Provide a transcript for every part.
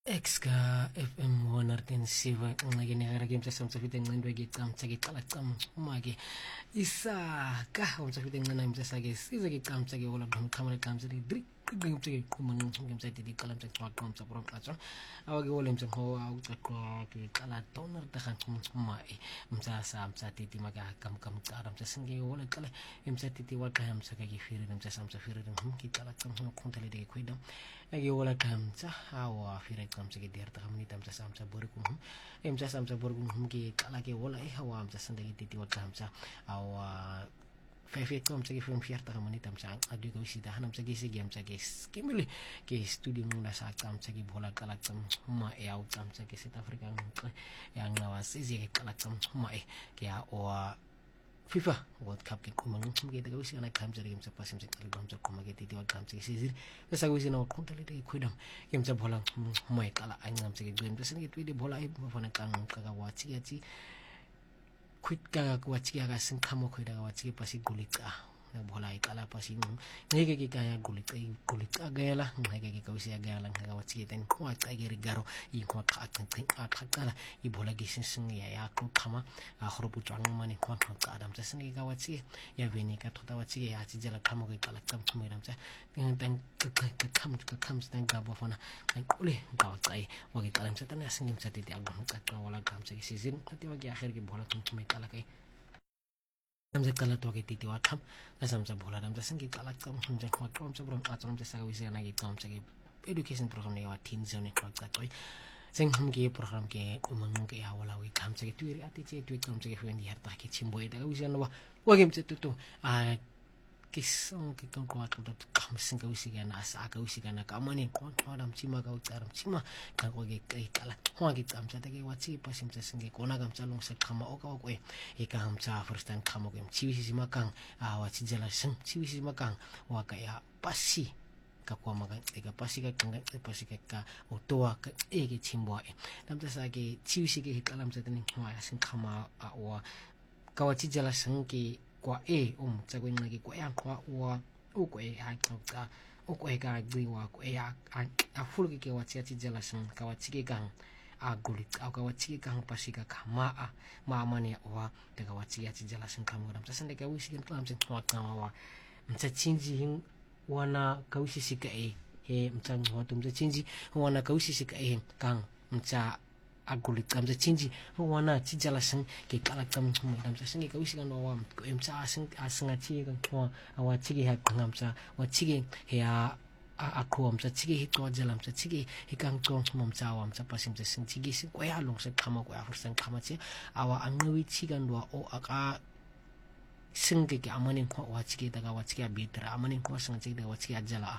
Exka FM 107 ngxakeni ngarakim tsasamtsafite ngcindwe ke camtsa ke qala uma ke isaka umtsafite ngcina imtsa ke size ke camtsa ke wala qhamqhamela camtsa ke qingqimtsa ke qhuma ngimtsa ke qala mtsa qhaqqa mtsa pro qatsa awake wala mtsa ho uqaqqa ke qala donor ta khantuma mtsa sa mtsa titi maka kam qara mtsa singe wala qala imtsa titi wa qha mtsa ke firi mtsa samtsa firi ke qala qhamqhamela khontale de khoida ake wala kamtsa awa fira kamtsa ke derta kamni tamtsa samtsa borkum emtsa samtsa borkum ke qala ke wala hawa amtsa sanda ke titi wa kamtsa awa fefe kamtsa ke film fierta kamni tamtsa adu ko sida hanamtsa ke se gamtsa ke skimile ke studio ngula sa kamtsa ke bola qala ma e au kamtsa ke South Africa ya ngawa sizi ke qala ma e ke awa FIFA World Cup ke qhuma ngicumke ke usina kamtsa ke mtsa pasi mtsa qala kamtsa qhuma ke titi wa kamtsa ke siziri besa kwisina uqhuntale ke khwidam ke mtsa bola moya qala ancamtsa ke qhwemtsa sine ke twide bola e bafana qanga wathi yathi khwitka kwathi ka sinkhamo khwida wathi pasi guliqa bola iqala pasi ngeke ke kaya guliqa gela ngeke ke usiya gela ngaka wathi ten kwaqa ke rigaro ikhwaqa qaqala ibola ke sinsinga ya qhama a khroputswa ngmane khwaqa adam tsene ke wathi ya veni ka thota wathi ya tsijela qhamo ke qala qamthumela mtsa ten qam sten ka bafana qule qaqai wa ke qala mtsa tana singe mtsa tete aqqa wala qamtsa ke sizin qati wa ke akhir ke bola qamthume qala kai amza qala to ke titi wa qam asamza bola damza singe qala qamthumja khwaqa mtsa bro qatsa mtsa sakawisi na ke qamtsa ke education program ne wa teen zone qaqqa toy sing ke program ke umang ke ya wala we qamtsa ke tuiri ati ke qamtsa ke fendi harta ke chimbo eda ka wisana wa ke mtsa tutu a kisong ke kan ko atlo qam singa wisigana asaka wisigana ka mane ko thola mchima ka utsara mchima ka ko ke qala ho ke qamtsa ke wathi pasimtsa singe kona ka mtsalong se qhama o ka ko e ka mtsa first time qhama ko mchiwisi makang a wathi jela sing chiwisi makang wa ka ya pasi ka kwa maka ka pasi ka qanga pasi ka otoa ka e ke chimbo e namtsa sa ke chiwisi ke qala mtsa tene ho ya sing qhama a wa ka wathi jela sing ke kwa tsa kwenxa ke kwa yaqwa wa ukwe haqqa ukwe ka gciwa kwa ya afuluke ke wathi yathi jela sing ka wathi ke kang aguli ka wathi ke kang pasika khama ma mane wa daga wathi yathi jela sing khamura mtsa sende ka wisi ke tlamtse xwaqa wa mtsa chinji hin wana ka wisi sika he mtsa ngwato mtsa chinji wana ka wisi sika kang mtsa aguli kamza chinji wana tijala sing ke qala qamthuma damsa singe ka wisika no wa mtsa asinga chi ka thwa awa chige ha qangamsa wa chige he akho mtsa chige he to jala mtsa chige he kang to mtsa wa mtsa pasim mtsa sing chige sin ko ya long se khama ko ya fursan khama chi awa angwi chiga ndo o aka singe ke amane ko wa chige daga wa chige bitra amane ko singa chige daga wa chige jala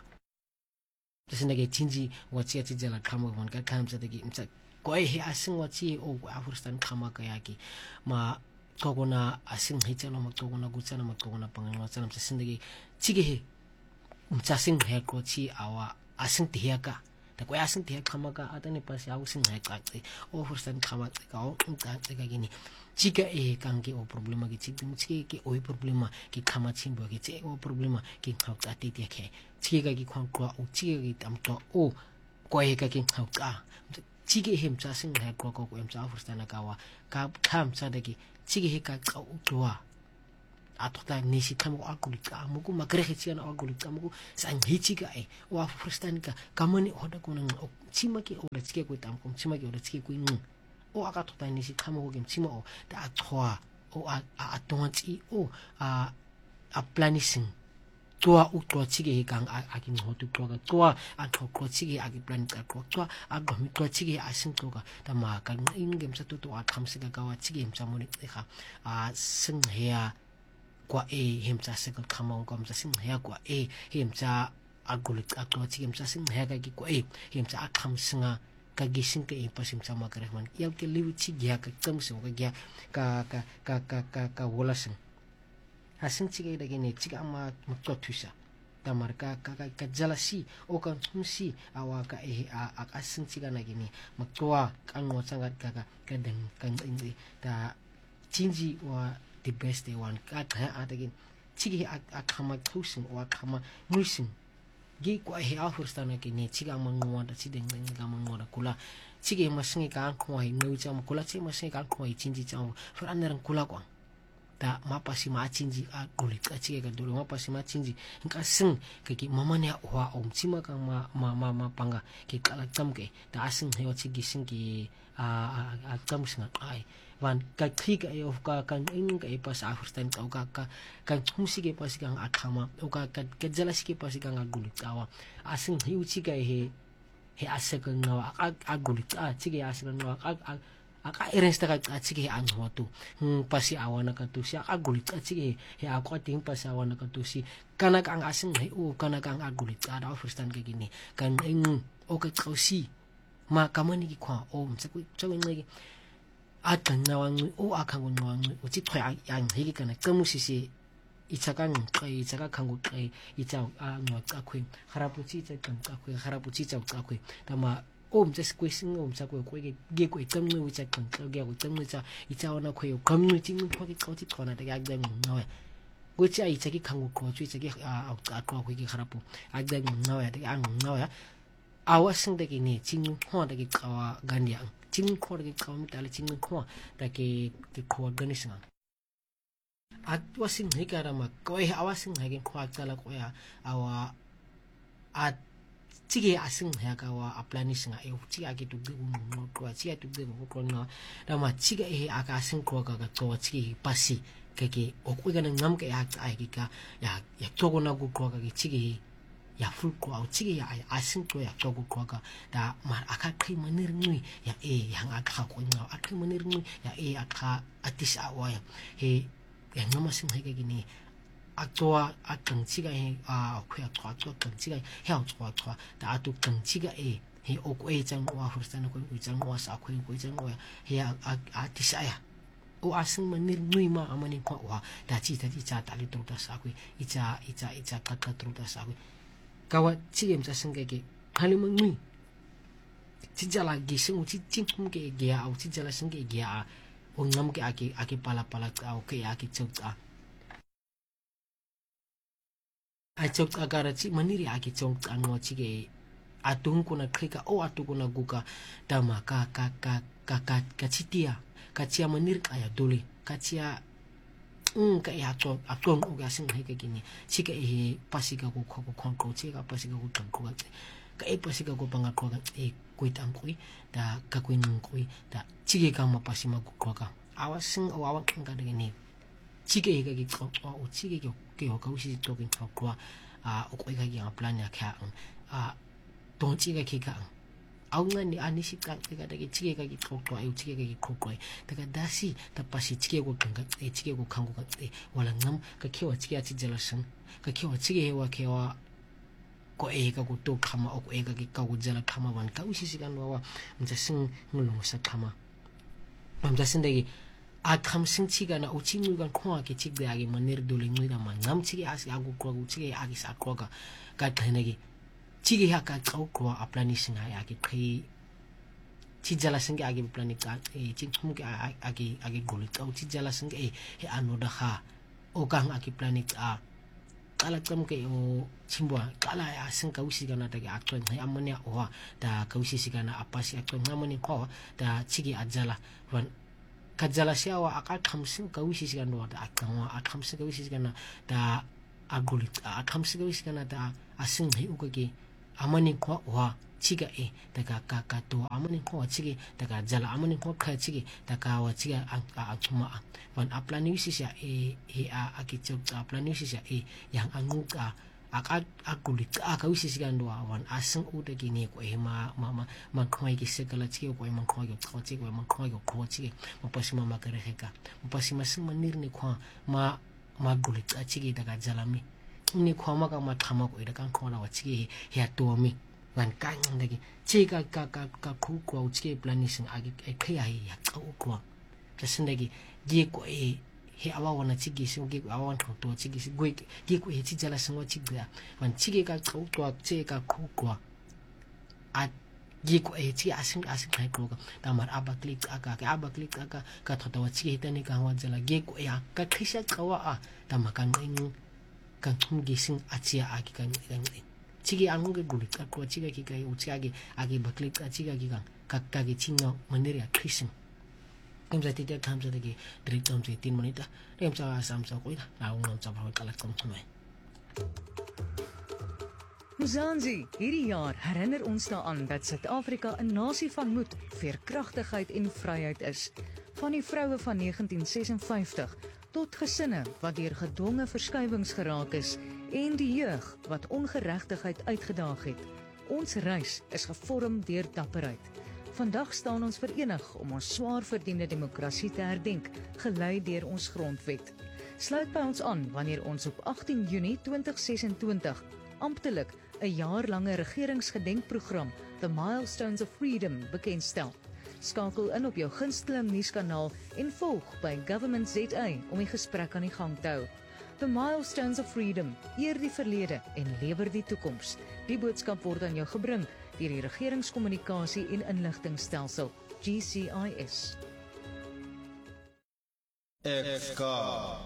tsine ke chinji wa chige jala khama ko ka khamsa de ki mtsa ko he asing wathi o afursan khama ka yaki ma qokona asing hitselo ma qokona gutsana ma qokona panganwa tsana mtsa sindegi chige he mtsa sing he ko chi awa asing tiyaka ta ko asing tiyak khama ka atane pasi awu sing he qaqi o afursan khama ka o qaqi ka gini chika kange o problema ke chike ke o problema ke khama chimbo ke che o problema ke qaqqa titi ke chike ka ki khwa o chike ke tamto o ko he ka ke qaqqa chige he mtsa sing he ko mtsa afurstana kawa ka khamtsa de ki chige he ka qwa atota nisi khamo akuli ka muku magre khiana akuli ka muku sang hichiga o afurstana ka kamani oda kona chima ki oda chike ko tam kom chima ki oda chike ko o aka tota nisi khamo ko chima o ta qwa o a tonti o a planning tua utwa chige he kang akin hotu tua anthokro chige agi plan ka tua agami tua chige asin toka tama kan ingem sa to a khamsika ka wa chige msa moni kha a sing hea kwa hemsa se ka khamong kom sa sing hea kwa hemsa agulik atwa chige msa sing hea ka ki kwa hemsa akhamsinga ka gising ka pasim sama ka rehman yal ke liwi chige ka kamso ka wala sing asing chige da gene chiga ma mutothusa tamarka ka jalasi o kan thumsi awa ka asing chiga na gene makwa kango sangat ka deng kan ingi ta chinji wa the best one ka ta adagin chige akhama thusin wa khama musin gi kwa he a hurstana ke ne chiga mangwa da chi deng deng ga mangwa da kula chige masingi ka khwa hi no cha kula chi masingi ka khwa hi chinji cha for aner kula kwa da mapasi ma chinji a dole ka chige ga dole mapasi ma chinji nka sing ke ki mama ne wa chima ka ma panga ke kala chamke da asing he chigi sing ki a cham singa ai van ka kriga e of ka kan in ka e pas a hursten ka kan chumsi ke pas ka akhama o ka jelas ke pas ka ngaguli tawa asing hi uchi ka he aseka ngawa aguli ta chige aseka ngawa aka eresta ka chige anwa tu pasi awana ka tu si aguli ta chige he akwa ting pas awana ka tu si kana ka asing he o kana ka aguli ta da hursten ke gini kan in o ka kausi ma kamani ki kwa o mtsaku tsawe ngege atanga wangu o akango wangu uchi thwa yang higi kana kamusisi ichaka kango kai icha ngwa kakwe harapuchi cha kakwe harapuchi cha kakwe tama o mtsa kwesing o mtsa kwe ge kwe kamwe ucha kanka ge ko kamwe cha icha wana kwe kamwe ting phaki kauti thona de ga dang ngawe gochi ai icha ki kango ko chu icha ki akwa kwe ki harapu agdang ngawe de ngawe awasing de ki ni ching hwa de ki kawa gandiang ching khor ke kaum tale ching khwa ta ke khwa ganisang at wasing he karama ko he awasing he ke khwa tala ko ya awa at chige asing he ka wa aplani singa e chi age tu gu no ko chi atu gu ko no rama chige he aka asing ko ka to chi pasi ke o ko ga ngam ke ya ai ka ya to ko na gu ko ka ke chige ya full ko au chige ya asin ko ya to ko ka da mar aka kai manir ngui ya yang aka ko ngau aka manir ngui ya aka atis awaya he ya ngama sim he gini atwa atang chiga he ko ya to kang chiga he au to da atu kang chiga he o ko chang wa hursan ko chang wa sa ko chang wa he atis aya o asin manir ngui ma amani ko wa da chi ta ta li to ta sa ko icha ka to ta sa ko kawa chigem cha sengge halimang ni chijala gi sing uchi chingkum ke ge au chijala sengge ge a ongam ke ake pala au ke ake chok a chok agara chi maniri ake chok anwa chige atung kuna krika o atukuna guka dama ka chitia ka chia manir aya dole ka chia ka ya to atong uga sing he gini chike he pasika ko ko chika pasika ko tang ko ka pasika ko panga ko kuitam koi da ka kuin koi da chike ka ma pasima ko ka awasing awa ka de ni chike he ga ko o chike ke ko usi to kin ko ko ko ga ya plan ya ka don chike ke ka aungan ni anisi ka de chike ga ko ayu chike ga ko daga dasi tapasi chike go kanga chike go kango ka wala ngam ka kewa chike a chijalasang ka kewa chike hewa kewa ko ga go to khama o ko ga ka go jala khama wan ka usisi kan wa mjasing ngulong sa khama mjasing de a kham sing chiga na uchi mu gan khwa ke chik de age manir dole ngui da ngam chike as agu ko chike agi sa ko ka thanegi chige ha ka ko aplani singa ya ke khai chijala singe age plani ka chingthum ke age golit au chijala singe he anoda ha o kang age plani ka kala kam ke o chimbwa kala ya sing ka usi kana ta ke akton he amane o da ka usi sigana apasi akton ngamani ko da chige ajala wan kajala siawa aka khamsin ka usi sigana da akwa akhamsin ka usi sigana da agolit akhamsin ka usi sigana da asing he ukage amani ko wa chiga daga ka to amani ko chige daga jala amani ko ka chige daga wa chiga atuma wan aplani wisisa akichok aplani wisisa yang anguka akulit aka wisisa gandwa wan asing uda gini ko ma khoi ki sekala chige ko ma khoi ko chige ma khoi ko chige mapasima makare heka mapasima sing manir ni ko ma gulit chige daga jalami ni khoma ka ma thama ko ida kan khona wa chige ya to mi wan kan ndagi chika ka khu ko chige planising agi khya ya ko kasindagi ge ko he awa wana chige sing ge awa wan to chige si gwe ge ko he chijala sing wa chige wan chige ka ko chige ka khu ko a ge ko chi asing kai ko ta mar abaklik aka ka thota wa chige tani ka wa jala ge ko ya ka khisa kawa ta makan kan gising achia agi kan chiki anguke guli qaqwa chika ki kai utsage agi bakle chika ki kang kakka ki chingo maneri akrising emsa tite kamsa de direct om 10 minute emsa samsa ko ida la ungom sa ba kala komtsmai Mzansi, hierdie jaar herinner ons daaraan dat Suid-Afrika 'n nasie van moed, veerkragtigheid en vryheid is. Van die vroue van 1956 tot gesinne wat deur gedwonge verskywings geraak is en die jeug wat ongeregtigheid uitgedaag het. Ons reis is gevorm deur dapperheid. Vandag staan ons verenig om ons swaar verdiende demokrasie te herdenk, gelei deur ons grondwet. Sluit by ons aan wanneer ons op 18 Junie 2026 amptelik 'n jaarlange regeringsgedenkprogram, The Milestones of Freedom, bekendstel. Skakel in op jou gunsteling nuuskanaal en volg by Government ZA om die gesprek aan die gang te hou. The Milestones of Freedom, eer die verlede en lewer die toekoms. Die boodskap word aan jou gebring deur die Regeringskommunikasie en Inligtingstelsel, GCIS. FK